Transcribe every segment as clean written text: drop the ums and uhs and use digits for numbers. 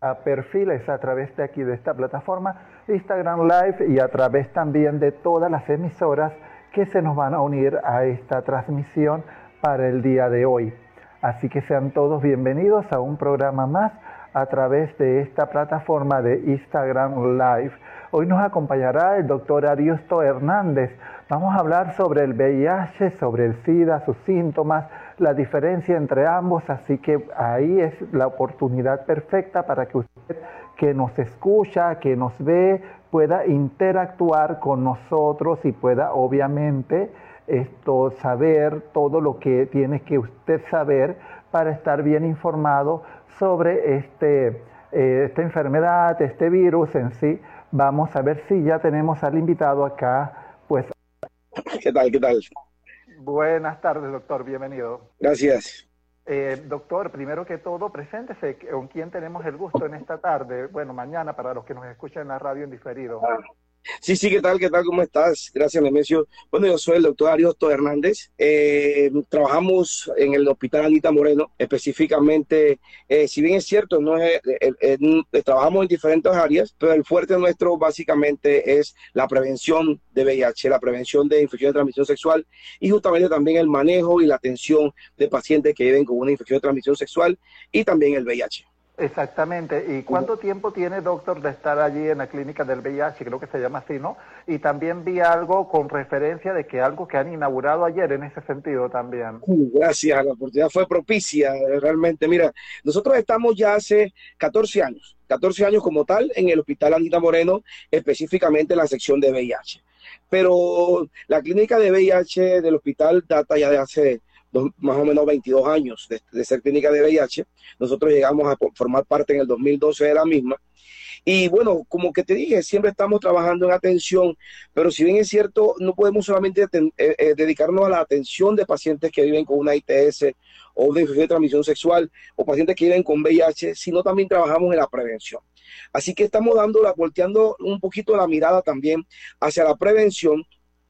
a perfiles a través de aquí de esta plataforma Instagram Live y a través también de todas las emisoras que se nos van a unir a esta transmisión para el día de hoy. Así que sean todos bienvenidos a un programa más a través de esta plataforma de Instagram Live. Hoy nos acompañará el doctor Ariosto Hernández. Vamos a hablar sobre el VIH, sobre el SIDA, sus síntomas, la diferencia entre ambos, así que ahí es la oportunidad perfecta para que usted que nos escucha, que nos ve, pueda interactuar con nosotros y pueda obviamente saber todo lo que tiene que usted saber para estar bien informado sobre esta enfermedad, este virus en sí. Vamos a ver si ya tenemos al invitado acá. Pues, ¿Qué tal? ¿Qué tal? Buenas tardes, doctor. Bienvenido. Gracias. Doctor, primero que todo, preséntese. ¿Con quién tenemos el gusto en esta tarde? Bueno, mañana para los que nos escuchan en la radio en diferido. Sí, ¿qué tal? ¿Qué tal? ¿Cómo estás? Gracias, Nemesio. Bueno, yo soy el doctor Ariosto Hernández. Trabajamos en el Hospital Anita Moreno, específicamente, si bien es cierto, trabajamos en diferentes áreas, pero el fuerte nuestro básicamente es la prevención de VIH, la prevención de infección de transmisión sexual y justamente también el manejo y la atención de pacientes que viven con una infección de transmisión sexual y también el VIH. Exactamente. ¿Y cuánto tiempo tiene, doctor, de estar allí en la clínica del VIH? Creo que se llama así, ¿no? Y también vi algo con referencia de que algo que han inaugurado ayer en ese sentido también. Gracias, la oportunidad fue propicia, realmente. Mira, nosotros estamos ya hace 14 años como tal en el Hospital Anita Moreno, específicamente en la sección de VIH. Pero la clínica de VIH del hospital data ya de hace más o menos 22 años de ser clínica de VIH. Nosotros llegamos a formar parte en el 2012 de la misma. Y bueno, como que te dije, siempre estamos trabajando en atención, pero si bien es cierto, no podemos solamente dedicarnos a la atención de pacientes que viven con una ITS o una infección de transmisión sexual o pacientes que viven con VIH, sino también trabajamos en la prevención. Así que estamos volteando un poquito la mirada también hacia la prevención.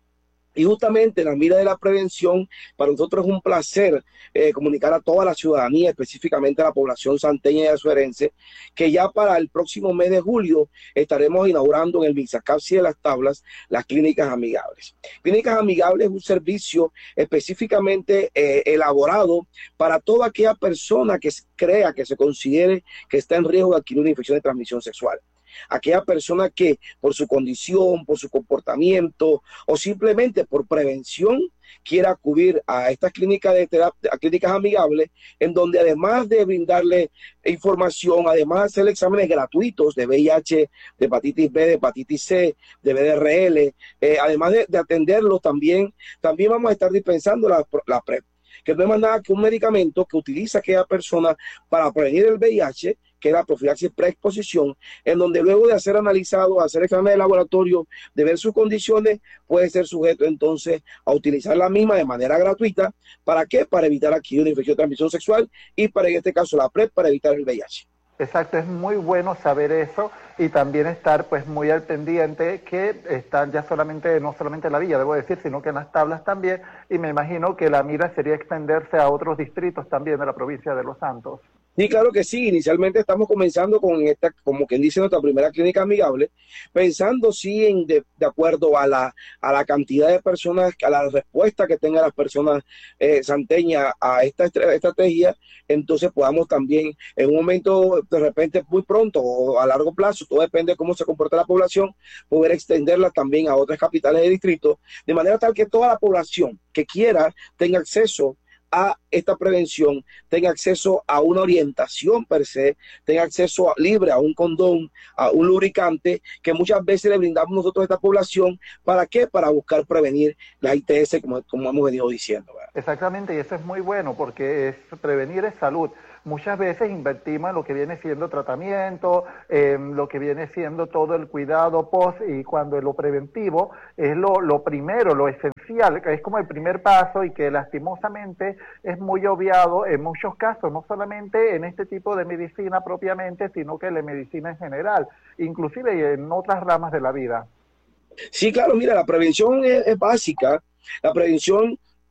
Y justamente la mira de la prevención, para nosotros es un placer comunicar a toda la ciudadanía, específicamente a la población santeña y azuerense, que ya para el próximo mes de julio estaremos inaugurando en el Mixacapsi de las Tablas las clínicas amigables. Clínicas amigables es un servicio específicamente elaborado para toda aquella persona que crea, que se considere que está en riesgo de adquirir una infección de transmisión sexual. Aquella persona que por su condición, por su comportamiento o simplemente por prevención quiera acudir a estas clínicas a clínicas amigables, en donde además de brindarle información, además de hacer exámenes gratuitos de VIH, de hepatitis B, de hepatitis C, de VDRL, además de atenderlos también vamos a estar dispensando la PrEP, que no es más nada que un medicamento que utiliza aquella persona para prevenir el VIH, que es la profilaxis preexposición, en donde luego de hacer analizado, hacer examen de laboratorio, de ver sus condiciones, puede ser sujeto entonces a utilizar la misma de manera gratuita. ¿Para qué? Para evitar adquirir una infección de transmisión sexual y para, en este caso, la PrEP para evitar el VIH. Exacto, es muy bueno saber eso y también estar pues muy al pendiente que están ya no solamente en la villa, debo decir, sino que en las tablas también, y me imagino que la mira sería extenderse a otros distritos también de la provincia de Los Santos. Sí, claro que sí. Inicialmente estamos comenzando con esta, como quien dice, nuestra primera clínica amigable, pensando sí de acuerdo a la cantidad de personas, a la respuesta que tengan las personas santeñas a esta estrategia, entonces podamos también en un momento, de repente muy pronto o a largo plazo, todo depende de cómo se comporta la población, poder extenderla también a otras capitales de distrito, de manera tal que toda la población que quiera tenga acceso a esta prevención, tenga acceso a una orientación per se, tenga acceso libre a un condón, a un lubricante, que muchas veces le brindamos nosotros a esta población. ¿Para qué? Para buscar prevenir la ITS, como hemos venido diciendo, ¿verdad? Exactamente, y eso es muy bueno porque prevenir es salud. Muchas veces invertimos en lo que viene siendo tratamiento, en lo que viene siendo todo el cuidado post, y cuando lo preventivo es lo primero, lo esencial, que es como el primer paso y que lastimosamente es muy obviado en muchos casos, no solamente en este tipo de medicina propiamente, sino que en la medicina en general, inclusive en otras ramas de la vida. Sí, claro, mira, la prevención es básica. La prevención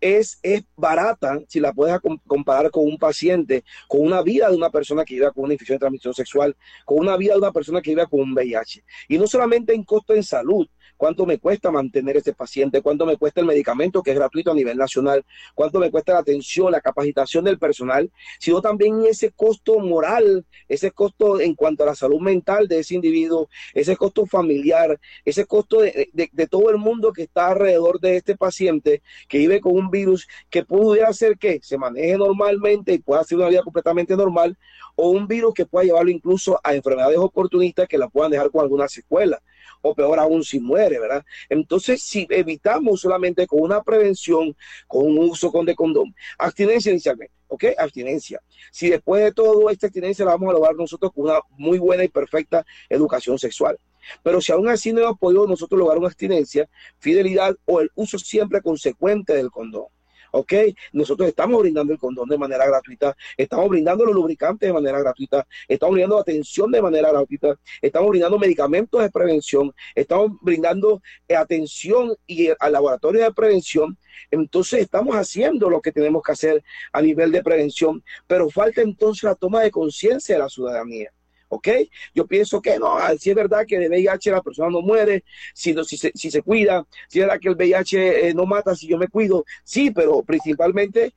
es barata si la puedes comparar con un paciente, con una vida de una persona que vive con una infección de transmisión sexual, con una vida de una persona que vive con un VIH. Y no solamente en costo en salud, cuánto me cuesta mantener a este paciente, cuánto me cuesta el medicamento que es gratuito a nivel nacional, cuánto me cuesta la atención, la capacitación del personal, sino también ese costo moral, ese costo en cuanto a la salud mental de ese individuo, ese costo familiar, ese costo de todo el mundo que está alrededor de este paciente que vive con un virus que pudiera hacer que se maneje normalmente y pueda hacer una vida completamente normal, o un virus que pueda llevarlo incluso a enfermedades oportunistas que la puedan dejar con alguna secuela, o peor aún si muere, ¿verdad? Entonces, si evitamos solamente con una prevención, con un uso de condón, abstinencia inicialmente, ¿ok? Abstinencia. Si después de todo esta abstinencia la vamos a lograr nosotros con una muy buena y perfecta educación sexual. Pero si aún así no hemos podido nosotros lograr una abstinencia, fidelidad o el uso siempre consecuente del condón. ¿Ok? Nosotros estamos brindando el condón de manera gratuita, estamos brindando los lubricantes de manera gratuita, estamos brindando atención de manera gratuita, estamos brindando medicamentos de prevención, estamos brindando atención y al laboratorio de prevención. Entonces estamos haciendo lo que tenemos que hacer a nivel de prevención, pero falta entonces la toma de conciencia de la ciudadanía. ¿Ok? Yo pienso que no, si es verdad que de VIH la persona no muere, si se cuida, si es verdad que el VIH no mata si yo me cuido, sí, pero principalmente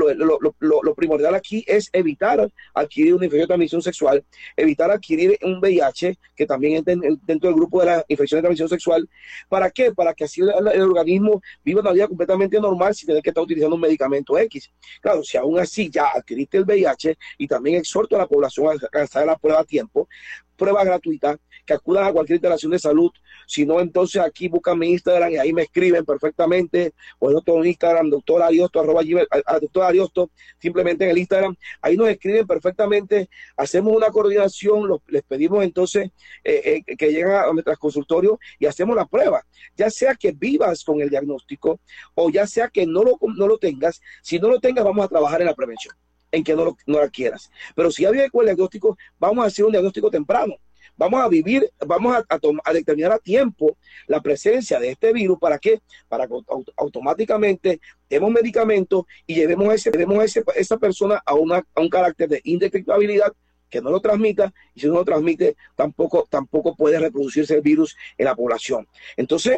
lo primordial aquí es evitar adquirir una infección de transmisión sexual, evitar adquirir un VIH, que también entra dentro del grupo de la infección de transmisión sexual. ¿Para qué? Para que así el organismo viva una vida completamente normal sin tener que estar utilizando un medicamento X. Claro, si aún así ya adquiriste el VIH, y también exhorto a la población a realizar la prueba a tiempo, prueba gratuita, que acudan a cualquier instalación de salud. Si no, entonces aquí buscan mi Instagram y ahí me escriben perfectamente, o en otro Instagram, doctor Ariosto, doctor Ariosto, simplemente en el Instagram, ahí nos escriben perfectamente, hacemos una coordinación, les pedimos entonces que lleguen a nuestros consultorios y hacemos la prueba, ya sea que vivas con el diagnóstico o ya sea que no lo tengas. Si no lo tengas, vamos a trabajar en la prevención, en que no la quieras. Pero si ya vive con el diagnóstico, vamos a hacer un diagnóstico temprano. Vamos a determinar a tiempo la presencia de este virus. ¿Para qué? Para que automáticamente demos medicamentos y llevemos a esa persona a un carácter de indetectabilidad, que no lo transmita, y si no lo transmite, tampoco puede reproducirse el virus en la población. Entonces,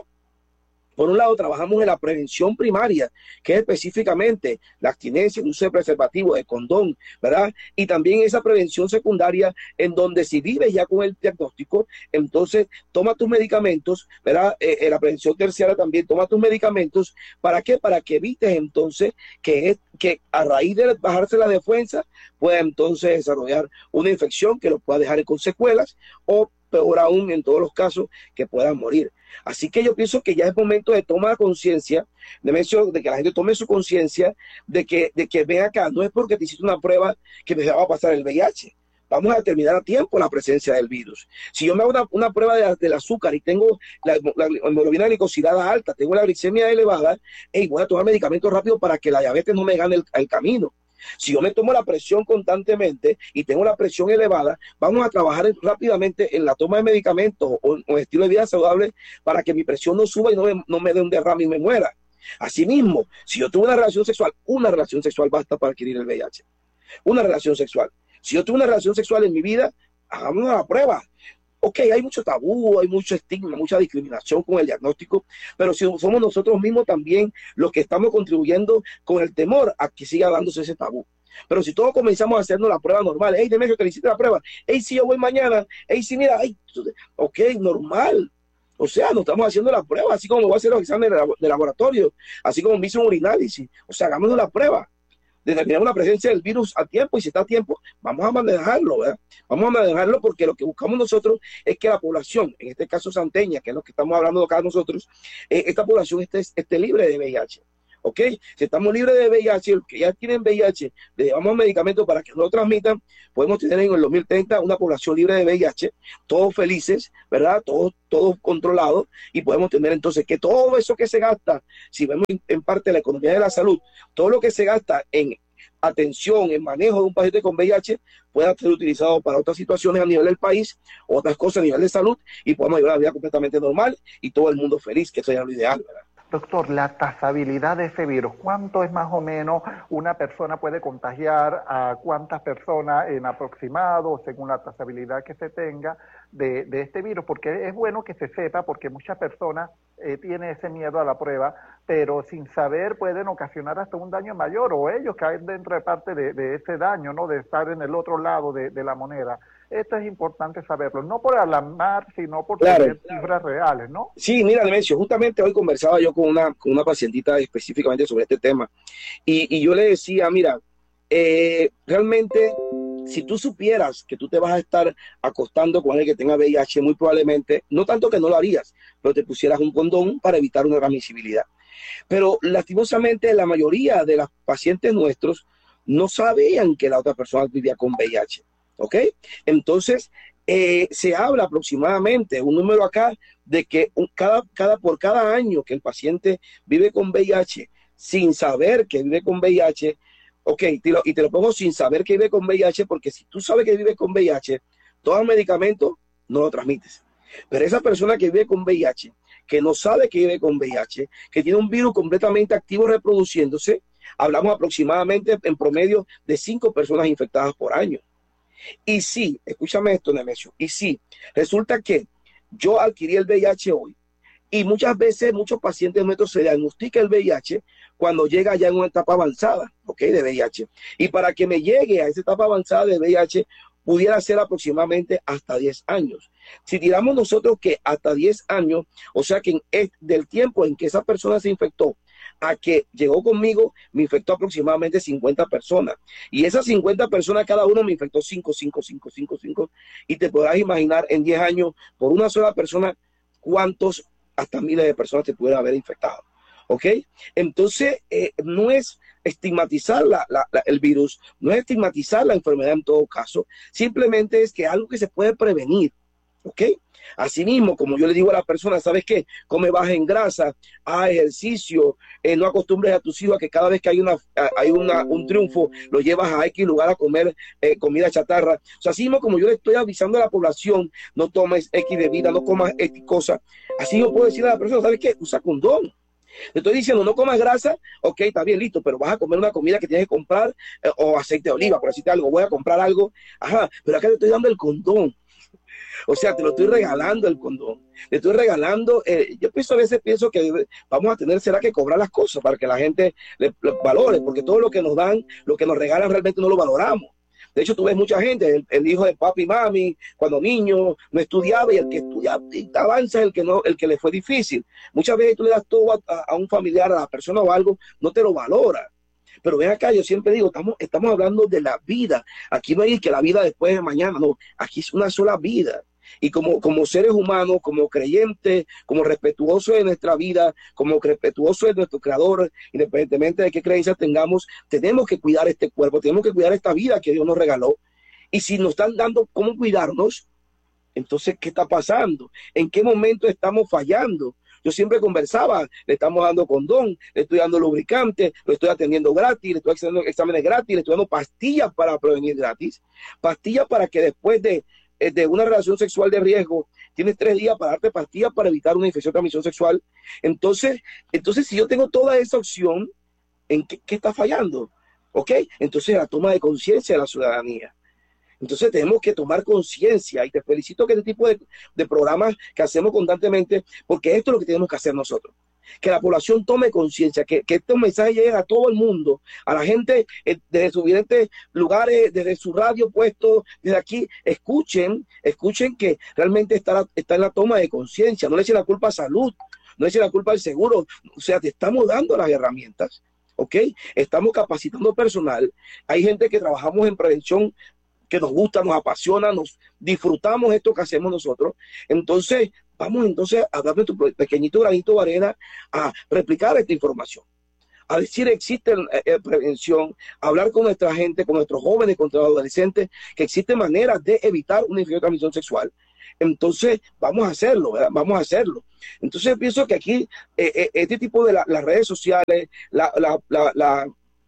por un lado, trabajamos en la prevención primaria, que es específicamente la abstinencia, el uso de preservativo, de condón, ¿verdad? Y también esa prevención secundaria, en donde si vives ya con el diagnóstico, entonces toma tus medicamentos, ¿verdad? La prevención terciaria también, toma tus medicamentos. ¿Para qué? Para que evites entonces que a raíz de bajarse la defensa pueda entonces desarrollar una infección que lo pueda dejar con secuelas, o peor aún, en todos los casos, que puedan morir. Así que yo pienso que ya es momento de tomar conciencia, de que la gente tome su conciencia, de que ven acá, no es porque te hiciste una prueba que me va a pasar el VIH. Vamos a determinar a tiempo la presencia del virus. Si yo me hago una prueba del azúcar y tengo la hemoglobina glicosilada alta, tengo la glicemia elevada, voy a tomar medicamentos rápido para que la diabetes no me gane el camino. Si yo me tomo la presión constantemente y tengo la presión elevada, vamos a trabajar rápidamente en la toma de medicamentos o estilo de vida saludable para que mi presión no suba y no me dé un derrame y me muera. Asimismo, si yo tuve una relación sexual basta para adquirir el VIH. Una relación sexual. Si yo tuve una relación sexual en mi vida, hagamos la prueba. Ok, hay mucho tabú, hay mucho estigma, mucha discriminación con el diagnóstico, pero si somos nosotros mismos también los que estamos contribuyendo con el temor a que siga dándose ese tabú. Pero si todos comenzamos a hacernos la prueba normal, Demetrio, te hiciste la prueba, si yo voy mañana, si mira, ok, normal. O sea, no estamos haciendo la prueba, así como voy a hacer los exámenes de laboratorio, así como me hizo un urinálisis. O sea, hagámonos la prueba. Determinamos la presencia del virus a tiempo, y si está a tiempo, vamos a manejarlo, ¿verdad? Vamos a manejarlo, porque lo que buscamos nosotros es que la población, en este caso santeña, que es lo que estamos hablando acá nosotros, esta población esté libre de VIH. ¿Ok? Si estamos libres de VIH, los que ya tienen VIH, le llevamos medicamentos para que no lo transmitan, podemos tener en el 2030 una población libre de VIH, todos felices, ¿verdad? Todos controlados, y podemos tener entonces que todo eso que se gasta, si vemos en parte la economía de la salud, todo lo que se gasta en atención, en manejo de un paciente con VIH, pueda ser utilizado para otras situaciones a nivel del país, otras cosas a nivel de salud, y podemos llevar la vida completamente normal y todo el mundo feliz, que eso sería lo ideal, ¿verdad? Doctor, la trazabilidad de ese virus, ¿cuánto es más o menos una persona puede contagiar a cuántas personas en aproximado, según la trazabilidad que se tenga de este virus? Porque es bueno que se sepa, porque muchas personas tienen ese miedo a la prueba, pero sin saber pueden ocasionar hasta un daño mayor, o ellos caen dentro de parte de ese daño, ¿no? De estar en el otro lado de la moneda. Esto es importante saberlo, no por alarmar, sino por tener cifras reales, ¿no? Sí, mira, Nemesio, justamente hoy conversaba yo con una pacientita específicamente sobre este tema y yo le decía, mira, realmente si tú supieras que tú te vas a estar acostando con alguien que tenga VIH, muy probablemente, no tanto que no lo harías, pero te pusieras un condón para evitar una transmisibilidad. Pero lastimosamente la mayoría de los pacientes nuestros no sabían que la otra persona vivía con VIH, ¿ok? Entonces, se habla aproximadamente, un número acá, de que por cada año que el paciente vive con VIH sin saber que vive con VIH, ok, y te lo pongo sin saber que vive con VIH, porque si tú sabes que vive con VIH, todo el medicamento no lo transmites. Pero esa persona que vive con VIH, que no sabe que vive con VIH, que tiene un virus completamente activo reproduciéndose, hablamos aproximadamente en promedio de 5 personas infectadas por año. Y sí, escúchame esto, Nemesio, y sí, resulta que yo adquirí el VIH hoy y muchas veces muchos pacientes nuestros se diagnostica el VIH cuando llega ya en una etapa avanzada, ¿ok? De VIH. Y para que me llegue a esa etapa avanzada de VIH, pudiera ser aproximadamente hasta 10 años. Si tiramos nosotros que hasta 10 años, o sea que del tiempo en que esa persona se infectó a que llegó conmigo, me infectó aproximadamente 50 personas. Y esas 50 personas, cada uno me infectó 5, 5, 5, 5, 5. Y te podrás imaginar en 10 años, por una sola persona, cuántos, hasta miles de personas te pudieran haber infectado. ¿Ok? Entonces, no es estigmatizar el virus, no es estigmatizar la enfermedad en todo caso, simplemente es que algo que se puede prevenir. ¿Ok? Asimismo, como yo le digo a la persona, ¿sabes qué? Come baja en grasa, haz ejercicio, no acostumbres a tus hijos a que cada vez que hay un triunfo, lo llevas a X lugar a comer comida chatarra. O sea, asimismo, como yo le estoy avisando a la población, no tomes X bebida, no comas X cosa, así yo puedo decirle a la persona, ¿sabes qué? Usa condón. Te estoy diciendo, no comas grasa, ok, está bien, listo, pero vas a comer una comida que tienes que comprar, o aceite de oliva, por decirte algo, voy a comprar algo, ajá, pero acá te estoy dando el condón. O sea, te lo estoy regalando el condón. Te estoy regalando. Yo a veces pienso que vamos a tener, será que cobrar las cosas para que la gente le valore, porque todo lo que nos dan, lo que nos regalan, realmente no lo valoramos. De hecho, tú ves mucha gente, el hijo de papi y mami, cuando niño no estudiaba, y el que estudia avanza es el que le fue difícil. Muchas veces tú le das todo a un familiar, a la persona o algo, no te lo valora. Pero ven acá, yo siempre digo, estamos hablando de la vida. Aquí no hay que la vida después de mañana, no. Aquí es una sola vida. Y como seres humanos, como creyentes, como respetuosos de nuestra vida, como respetuosos de nuestro Creador, independientemente de qué creencias tengamos, tenemos que cuidar este cuerpo, tenemos que cuidar esta vida que Dios nos regaló. Y si nos están dando cómo cuidarnos, entonces, ¿qué está pasando? ¿En qué momento estamos fallando? Yo siempre conversaba, le estamos dando condón, le estoy dando lubricante, lo estoy atendiendo gratis, le estoy haciendo exámenes gratis, le estoy dando pastillas para prevenir gratis, pastillas para que después de una relación sexual de riesgo, tienes 3 días para darte pastillas para evitar una infección de transmisión sexual. Entonces, si yo tengo toda esa opción, ¿en qué está fallando? ¿Ok? Entonces, la toma de conciencia de la ciudadanía. Entonces tenemos que tomar conciencia, y te felicito que este tipo de programas que hacemos constantemente, porque esto es lo que tenemos que hacer nosotros. Que la población tome conciencia, que estos mensajes lleguen a todo el mundo, a la gente desde sus diferentes lugares, desde su radio puesto, desde aquí, escuchen que realmente está en la toma de conciencia. No le echen la culpa a salud, no le echen la culpa al seguro, o sea, te estamos dando las herramientas, ¿ok? Estamos capacitando personal, hay gente que trabajamos en prevención, que nos gusta, nos apasiona, nos disfrutamos esto que hacemos nosotros. Entonces, vamos entonces a darle tu pequeñito granito de arena a replicar esta información, a decir existe prevención, a hablar con nuestra gente, con nuestros jóvenes, con nuestros adolescentes, que existen maneras de evitar una infección de transmisión sexual. Entonces, vamos a hacerlo, ¿verdad? Vamos a hacerlo. Entonces, pienso que aquí, este tipo de las redes sociales,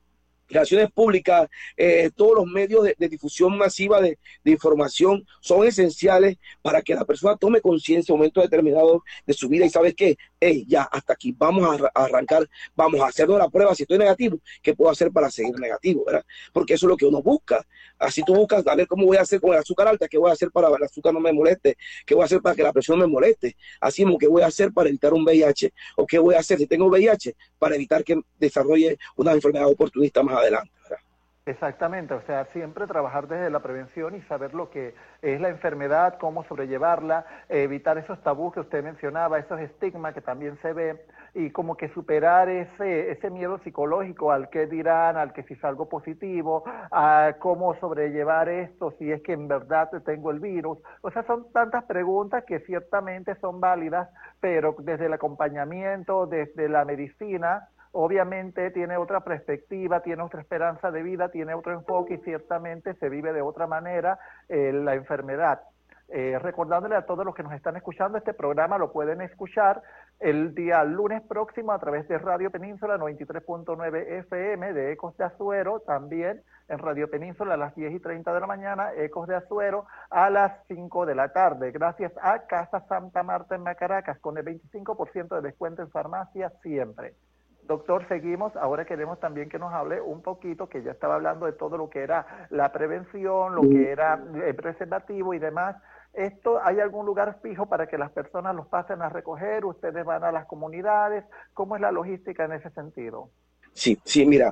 relaciones públicas, todos los medios de difusión masiva de información son esenciales para que la persona tome conciencia en un momento determinado de su vida y sabes que, hey, ya, hasta aquí, vamos a arrancar, vamos a hacernos la prueba, si estoy negativo, ¿qué puedo hacer para seguir negativo? ¿Verdad? Porque eso es lo que uno busca. Así tú buscas, a ver cómo voy a hacer con el azúcar alta, qué voy a hacer para que el azúcar no me moleste, qué voy a hacer para que la presión no me moleste, así como qué voy a hacer para evitar un VIH, o qué voy a hacer si tengo VIH para evitar que desarrolle una enfermedad oportunista más adelante, ¿verdad? Exactamente, o sea, siempre trabajar desde la prevención y saber lo que es la enfermedad, cómo sobrellevarla, evitar esos tabús que usted mencionaba, esos estigmas que también se ve, y como que superar ese miedo psicológico al que dirán, al que si salgo positivo, a cómo sobrellevar esto, si es que en verdad tengo el virus. O sea, son tantas preguntas que ciertamente son válidas, pero desde el acompañamiento, desde la medicina, obviamente tiene otra perspectiva, tiene otra esperanza de vida, tiene otro enfoque y ciertamente se vive de otra manera la enfermedad. Recordándole a todos los que nos están escuchando, este programa lo pueden escuchar el día lunes próximo a través de Radio Península 93.9 FM de Ecos de Azuero, también en Radio Península a las 10:30 de la mañana, Ecos de Azuero a las 5 de la tarde, gracias a Casa Santa Marta en Macaracas, con el 25% de descuento en farmacia siempre. Doctor, seguimos. Ahora queremos también que nos hable un poquito, que ya estaba hablando de todo lo que era la prevención, lo que era el preservativo y demás. ¿Esto hay algún lugar fijo para que las personas los pasen a recoger? ¿Ustedes van a las comunidades? ¿Cómo es la logística en ese sentido? Sí, mira,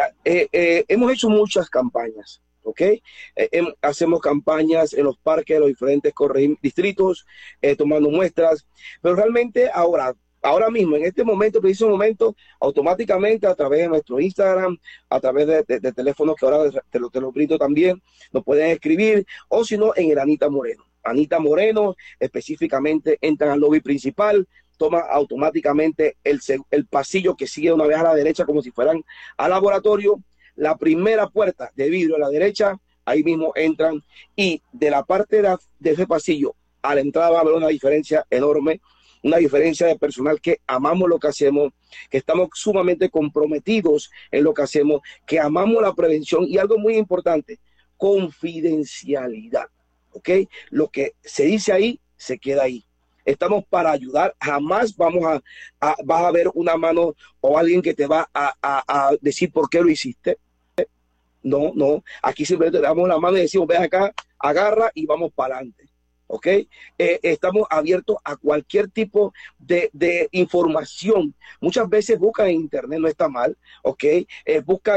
hemos hecho muchas campañas, ¿ok? Hacemos campañas en los parques de los diferentes distritos, tomando muestras, pero realmente ahora mismo, en este momento, preciso momento, automáticamente a través de nuestro Instagram, a través de teléfonos que ahora te lo brindo también, nos pueden escribir, o si no, en el Anita Moreno. Anita Moreno, específicamente, entran al lobby principal, toma automáticamente el pasillo que sigue una vez a la derecha, como si fueran al laboratorio. La primera puerta de vidrio a la derecha, ahí mismo entran, y de la parte de ese pasillo a la entrada va a haber una diferencia enorme, una diferencia de personal que amamos lo que hacemos, que estamos sumamente comprometidos en lo que hacemos, que amamos la prevención y algo muy importante, confidencialidad, ¿ok? Lo que se dice ahí, se queda ahí. Estamos para ayudar, jamás vas a ver una mano o alguien que te va a decir por qué lo hiciste. No, aquí simplemente te damos la mano y decimos, ven acá, agarra y vamos para adelante. ¿Ok? Estamos abiertos a cualquier tipo de información. Muchas veces buscan en internet, no está mal, ¿ok? Buscan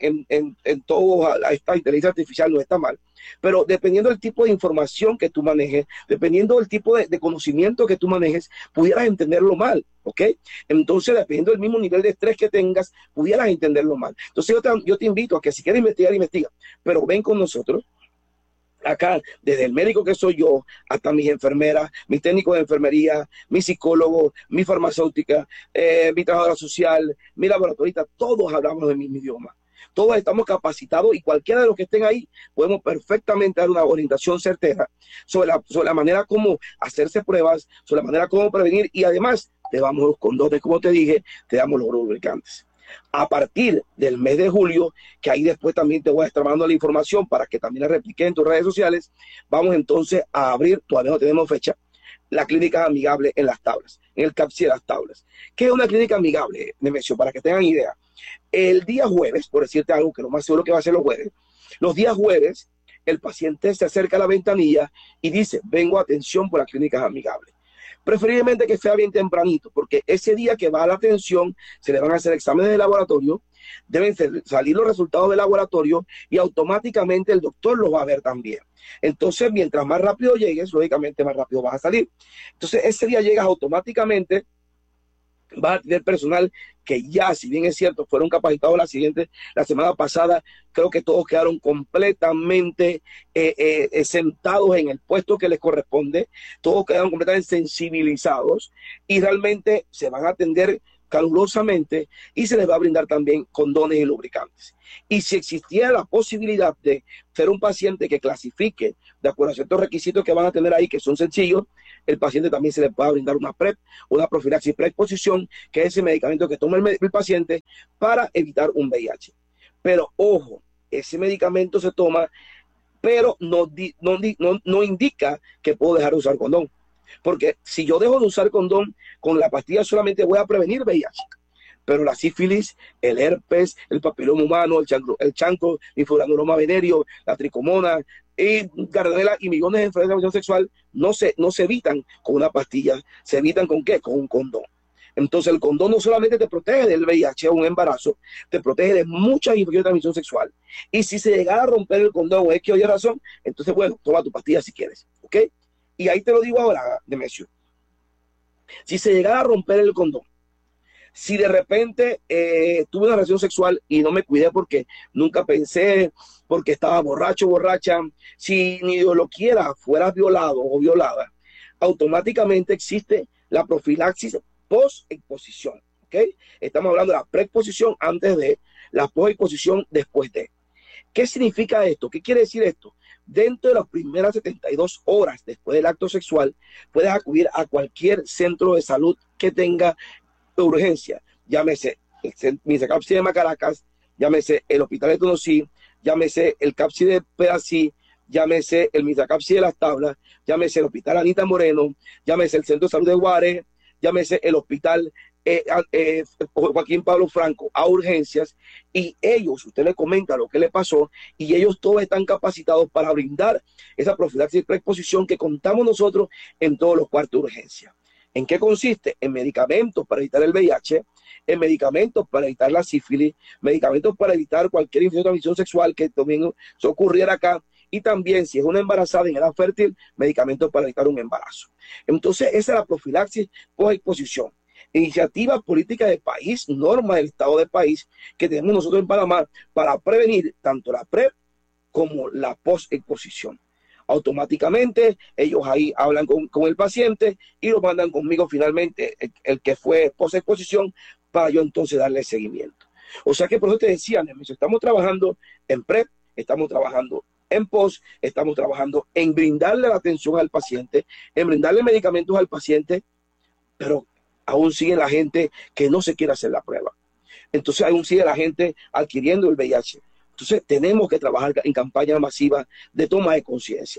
en todo, esta inteligencia artificial no está mal, pero dependiendo del tipo de información que tú manejes, dependiendo del tipo de conocimiento que tú manejes, pudieras entenderlo mal, ¿ok? Entonces, dependiendo del mismo nivel de estrés que tengas, pudieras entenderlo mal. Entonces, yo te invito a que si quieres investigar, investiga, pero ven con nosotros. Acá, desde el médico que soy yo, hasta mis enfermeras, mis técnicos de enfermería, mi psicólogo, mi farmacéutica, mi trabajadora social, mi laboratorista, todos hablamos del mismo idioma. Todos estamos capacitados y cualquiera de los que estén ahí podemos perfectamente dar una orientación certera sobre la manera como hacerse pruebas, sobre la manera como prevenir y además te damos los condones, como te dije, te damos los lubricantes. A partir del mes de julio, que ahí después también te voy a estar mandando la información para que también la replique en tus redes sociales, vamos entonces a abrir, todavía no tenemos fecha, la clínica amigable en Las Tablas, en el CAPSI de Las Tablas. ¿Qué es una clínica amigable, Nemesio? Para que tengan idea. El día jueves, por decirte algo que lo más seguro que va a ser los días jueves, el paciente se acerca a la ventanilla y dice, vengo a atención por las clínicas amigables. Preferiblemente que sea bien tempranito, porque ese día que va a la atención se le van a hacer exámenes de laboratorio, deben salir los resultados del laboratorio y automáticamente el doctor los va a ver también. Entonces, mientras más rápido llegues, lógicamente más rápido vas a salir. Entonces, ese día llegas automáticamente, vas a tener personal que ya, si bien es cierto, fueron capacitados la semana pasada, creo que todos quedaron completamente sentados en el puesto que les corresponde, todos quedaron completamente sensibilizados y realmente se van a atender calurosamente y se les va a brindar también condones y lubricantes. Y si existiera la posibilidad de ser un paciente que clasifique de acuerdo a ciertos requisitos que van a tener ahí, que son sencillos, el paciente también se le va a brindar una PrEP, una profilaxis preexposición, que es ese medicamento que toma el paciente para evitar un VIH. Pero ojo, ese medicamento se toma, pero no indica que puedo dejar de usar condón. Porque si yo dejo de usar condón, con la pastilla solamente voy a prevenir VIH. Pero la sífilis, el herpes, el papiloma humano, el chancro, el furanuloma venéreo, la tricomona, y gardnerella y millones de enfermedades de transmisión sexual no se evitan con una pastilla, se evitan ¿con qué? Con un condón. Entonces el condón no solamente te protege del VIH o un embarazo, te protege de muchas infecciones de transmisión sexual. Y si se llegara a romper el condón o es que oye razón, entonces bueno, toma tu pastilla si quieres, ¿ok? Y ahí te lo digo ahora, Nemesio. Si se llegara a romper el condón, si de repente tuve una relación sexual y no me cuidé porque nunca pensé, porque estaba borracho, borracha, si ni Dios lo quiera, fueras violado o violada, automáticamente existe la profilaxis post-exposición, ¿ok? Estamos hablando de la preexposición antes de, la post-exposición después de. ¿Qué significa esto? ¿Qué quiere decir esto? Dentro de las primeras 72 horas después del acto sexual, puedes acudir a cualquier centro de salud que tenga urgencia, llámese el Misacapsi de Macaracas, llámese el Hospital de Tonosí, llámese el CAPSI de Pedací, llámese el Misacapsi de Las Tablas, llámese el Hospital Anita Moreno, llámese el Centro de Salud de Guare, llámese el Hospital Joaquín Pablo Franco, a urgencias, y ellos, usted le comenta lo que le pasó, y ellos todos están capacitados para brindar esa profilaxis de preexposición que contamos nosotros en todos los cuartos de urgencia. ¿En qué consiste? En medicamentos para evitar el VIH, en medicamentos para evitar la sífilis, medicamentos para evitar cualquier infección de transmisión sexual que también se ocurriera acá, y también si es una embarazada en edad fértil, medicamentos para evitar un embarazo. Entonces esa es la profilaxis post-exposición. Iniciativa política de país, norma del Estado del país que tenemos nosotros en Panamá para prevenir tanto la pre como la post-exposición. Automáticamente ellos ahí hablan con el paciente y lo mandan conmigo finalmente, el que fue post-exposición, para yo entonces darle seguimiento. O sea que por eso te decía, Nemesio, estamos trabajando en PrEP, estamos trabajando en post, estamos trabajando en brindarle la atención al paciente, en brindarle medicamentos al paciente, pero aún sigue la gente que no se quiere hacer la prueba. Entonces aún sigue la gente adquiriendo el VIH. Entonces tenemos que trabajar en campañas masivas de toma de conciencia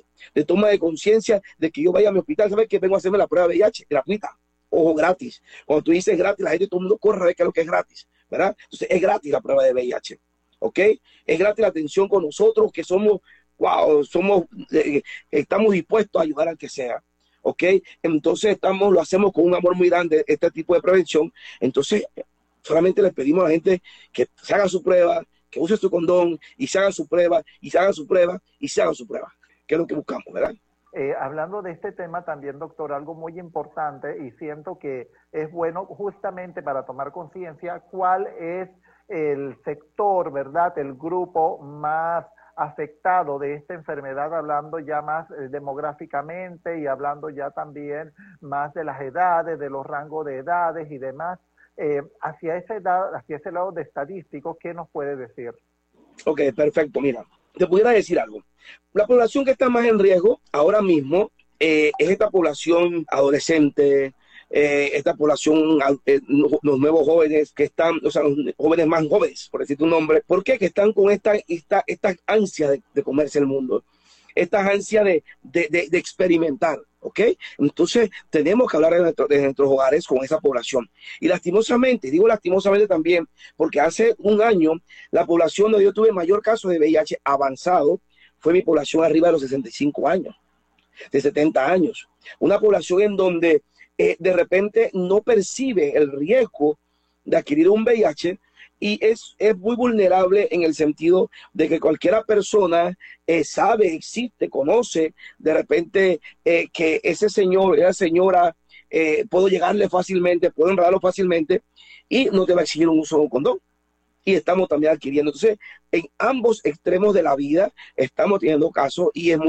de que yo vaya a mi hospital, ¿sabes que vengo a hacerme la prueba de VIH? Gratuita, ojo, gratis. Cuando tú dices gratis, la gente, todo el mundo corre a ver qué es lo que es gratis, ¿verdad? Entonces es gratis la prueba de VIH, ¿ok? Es gratis la atención con nosotros que somos, wow, estamos dispuestos a ayudar al que sea, ¿ok? Entonces lo hacemos con un amor muy grande, este tipo de prevención. Entonces solamente les pedimos a la gente que se haga su prueba, que use su condón y se hagan su prueba, y se hagan su prueba, y se hagan su prueba, que es lo que buscamos, ¿verdad? Hablando de este tema también, doctor, algo muy importante, y siento que es bueno justamente para tomar conciencia cuál es el sector, ¿verdad?, el grupo más afectado de esta enfermedad, hablando ya más demográficamente y hablando ya también más de las edades, de los rangos de edades y demás. Hacia esa edad, hacia ese lado de estadístico, ¿qué nos puede decir? Ok, perfecto. Mira, te pudiera decir algo. La población que está más en riesgo ahora mismo es esta población adolescente, esta población, los nuevos jóvenes que están, o sea, los jóvenes más jóvenes, por decirte un nombre. ¿Por qué? Que están con esta ansia de comerse el mundo, esta ansia de experimentar. ¿Ok? Entonces tenemos que hablar de nuestros hogares con esa población. Y lastimosamente, digo lastimosamente también, porque hace un año la población donde yo tuve mayor caso de VIH avanzado fue mi población arriba de los 65 años, de 70 años. Una población en donde de repente no percibe el riesgo de adquirir un VIH y es muy vulnerable en el sentido de que cualquiera persona sabe, existe, conoce de repente que ese señor, esa señora, puedo llegarle fácilmente, puedo enredarlo fácilmente y no te va a exigir un uso de un condón. Y estamos también adquiriendo. Entonces, en ambos extremos de la vida estamos teniendo casos y es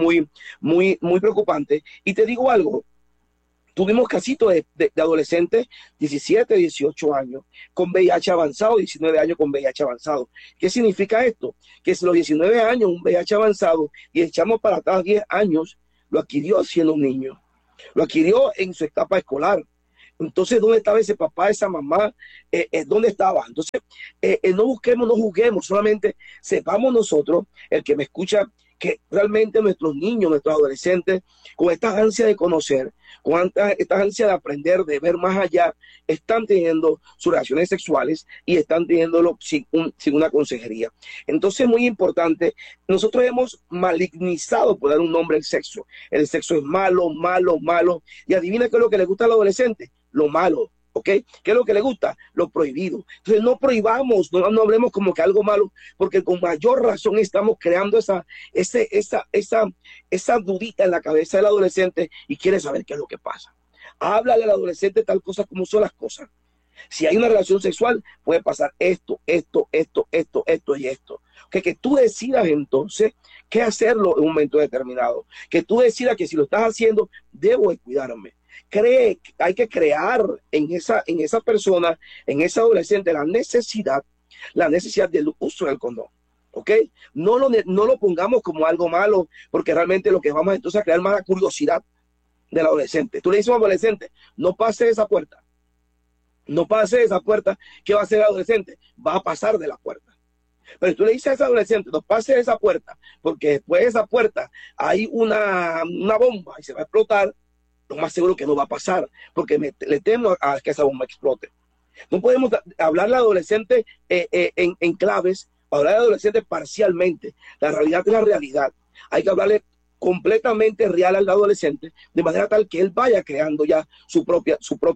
muy preocupante. Y te digo algo. Tuvimos casitos de adolescentes, 17, 18 años, con VIH avanzado, 19 años con VIH avanzado. ¿Qué significa esto? Que si los 19 años, un VIH avanzado, y echamos para atrás 10 años, lo adquirió siendo un niño. Lo adquirió en su etapa escolar. Entonces, ¿dónde estaba ese papá, esa mamá? ¿Dónde estaba? Entonces, no busquemos, no juzguemos, solamente sepamos nosotros, el que me escucha, que realmente nuestros niños, nuestros adolescentes, con esta ansia de conocer, con esta ansia de aprender, de ver más allá, están teniendo sus relaciones sexuales y están teniéndolo sin una consejería. Entonces, muy importante, nosotros hemos malignizado, por dar un nombre, el sexo. El sexo es malo, malo, malo. Y adivina qué es lo que le gusta al adolescente, lo malo. ¿Ok? ¿Qué es lo que le gusta? Lo prohibido. Entonces no prohibamos, no hablemos como que algo malo, porque con mayor razón estamos creando esa dudita en la cabeza del adolescente y quiere saber qué es lo que pasa. Háblale al adolescente tal cosa como son las cosas. Si hay una relación sexual, puede pasar esto, esto, esto, esto, esto y esto. Que tú decidas entonces qué hacerlo en un momento determinado. Que tú decidas que si lo estás haciendo, debo de cuidarme. Hay que crear en esa persona, en ese adolescente, la necesidad del uso del condón. ¿Ok? No lo pongamos como algo malo, porque realmente lo que vamos entonces a crear más la curiosidad del adolescente. Tú le dices a un adolescente, no pase esa puerta. No pase esa puerta. ¿Qué va a hacer el adolescente? Va a pasar de la puerta. Pero tú le dices a ese adolescente, no pase esa puerta, porque después de esa puerta hay una bomba y se va a explotar. Lo más seguro que no va a pasar, porque le temo a que esa bomba explote. No podemos hablarle al adolescente en claves, hablar al adolescente parcialmente. La realidad es la realidad. Hay que hablarle completamente real al adolescente, de manera tal que él vaya creando ya su propia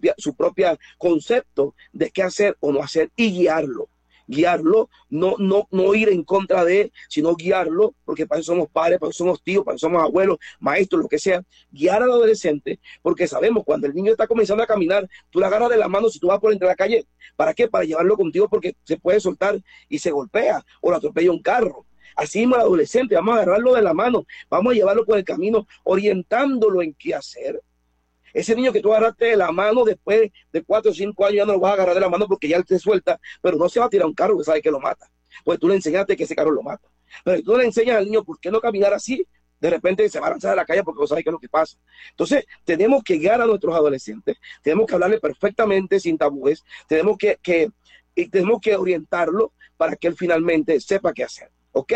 concepto de qué hacer o no hacer y guiarlo, no ir en contra de él, sino guiarlo, porque para eso somos padres, para eso somos tíos, para eso somos abuelos, maestros, lo que sea, guiar al adolescente, porque sabemos cuando el niño está comenzando a caminar, tú le agarras de la mano si tú vas por entre la calle, ¿para qué? Para llevarlo contigo, porque se puede soltar y se golpea, o lo atropella un carro. Así mismo al adolescente, vamos a agarrarlo de la mano, vamos a llevarlo por el camino, orientándolo en qué hacer. Ese niño que tú agarraste de la mano después de 4 o 5 años ya no lo vas a agarrar de la mano porque ya él te suelta, pero no se va a tirar un carro que sabe que lo mata. Pues tú le enseñaste que ese carro lo mata. Pero tú le enseñas al niño por qué no caminar así, de repente se va a lanzar a la calle porque no sabe qué es lo que pasa. Entonces, tenemos que guiar a nuestros adolescentes, tenemos que hablarle perfectamente sin tabúes, tenemos que orientarlo para que él finalmente sepa qué hacer. ¿Ok?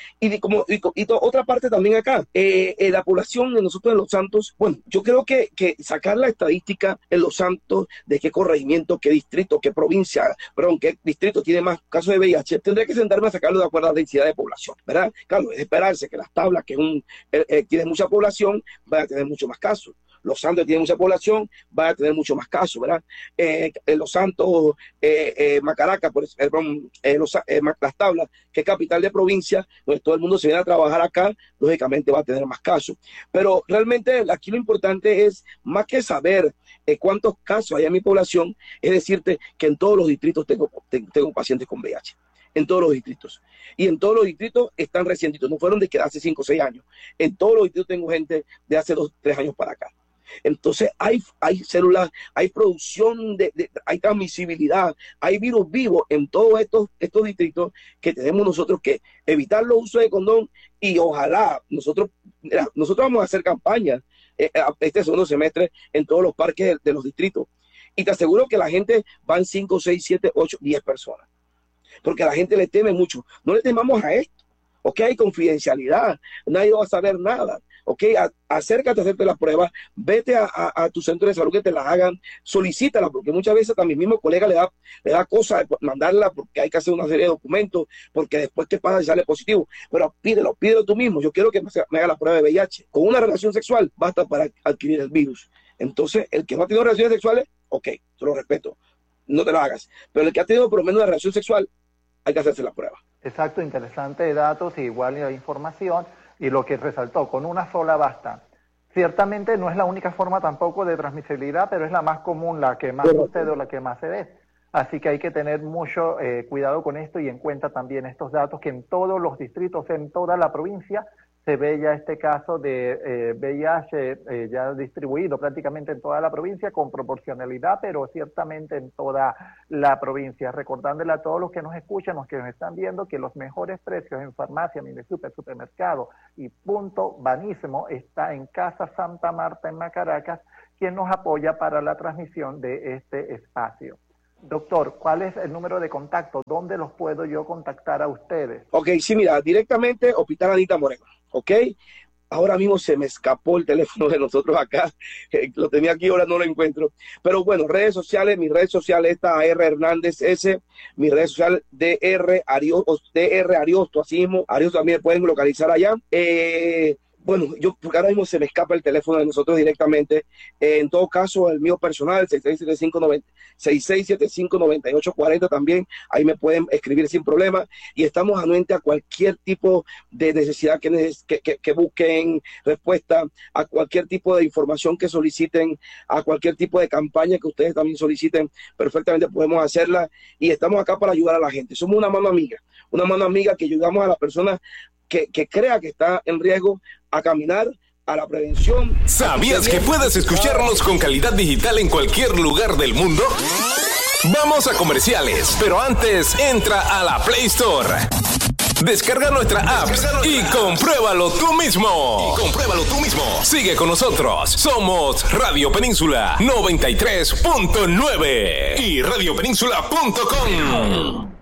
Otra parte también acá, la población de nosotros en Los Santos, bueno, yo creo que sacar la estadística en Los Santos de qué corregimiento, qué distrito, qué provincia, perdón, qué distrito tiene más casos de VIH, tendría que sentarme a sacarlo de acuerdo a la densidad de población, ¿verdad? Claro, es de esperarse que las tablas, que tiene mucha población, van a tener mucho más casos. Los Santos tienen mucha población, van a tener mucho más casos, ¿verdad? Los Santos, Macaraca, las Tablas, que es capital de provincia, donde todo el mundo se viene a trabajar acá, lógicamente va a tener más casos. Pero realmente aquí lo importante es, más que saber cuántos casos hay en mi población, es decirte que en todos los distritos tengo pacientes con VIH. En todos los distritos. Y en todos los distritos están recientitos, no fueron de que hace 5 o 6 años. En todos los distritos tengo gente de hace 2 o 3 años para acá. Entonces hay células, hay producción, hay transmisibilidad, hay virus vivos en todos estos distritos que tenemos nosotros que evitar los usos de condón y ojalá nosotros vamos a hacer campañas este segundo semestre en todos los parques de los distritos. Y te aseguro que la gente van 5, 6, 7, 8, 10 personas. Porque a la gente le teme mucho. No le temamos a esto. Ok, hay confidencialidad, nadie va a saber nada. Ok, acércate a hacerte las pruebas, vete a tu centro de salud que te las hagan, solicítala, porque muchas veces a mi mismo colega le da cosa mandarla porque hay que hacer una serie de documentos, porque después qué pasa si sale positivo. Pero pídelo tú mismo. Yo quiero que me haga la prueba de VIH. Con una relación sexual basta para adquirir el virus. Entonces, el que no ha tenido relaciones sexuales, ok, te lo respeto, no te lo hagas. Pero el que ha tenido por lo menos una relación sexual, hay que hacerse la prueba. Exacto, interesante datos, igual información, y lo que resaltó, con una sola basta. Ciertamente no es la única forma tampoco de transmisibilidad, pero es la más común, la que más sucede o la que más se ve. Así que hay que tener mucho cuidado con esto y en cuenta también estos datos que en todos los distritos, en toda la provincia, se ve ya este caso de VIH ya distribuido prácticamente en toda la provincia con proporcionalidad, pero ciertamente en toda la provincia. Recordándole a todos los que nos escuchan, los que nos están viendo, que los mejores precios en farmacia, supermercado y punto Banismo está en Casa Santa Marta en Macaracas, quien nos apoya para la transmisión de este espacio. Doctor, ¿cuál es el número de contacto? ¿Dónde los puedo yo contactar a ustedes? Ok, sí, mira, directamente Hospital Anita Moreno, ¿ok? Ahora mismo se me escapó el teléfono de nosotros acá, lo tenía aquí, ahora no lo encuentro. Pero bueno, redes sociales, mi red social está R Hernández S, mi red social DR Ariosto, así mismo, Ariosto también pueden localizar allá. Bueno, porque ahora mismo se me escapa el teléfono de nosotros directamente. En todo caso, el mío personal, 6675-9840 también. Ahí me pueden escribir sin problema. Y estamos anuentes a cualquier tipo de necesidad que busquen respuesta, a cualquier tipo de información que soliciten, a cualquier tipo de campaña que ustedes también soliciten. Perfectamente podemos hacerla. Y estamos acá para ayudar a la gente. Somos una mano amiga que ayudamos a las personas que crea que está en riesgo a caminar a la prevención. ¿Sabías que puedes escucharnos con calidad digital en cualquier lugar del mundo? Vamos a comerciales, pero antes entra a la Play Store. Descarga nuestra app y compruébalo tú mismo. Sigue con nosotros. Somos Radio Península 93.9 y radiopenínsula.com.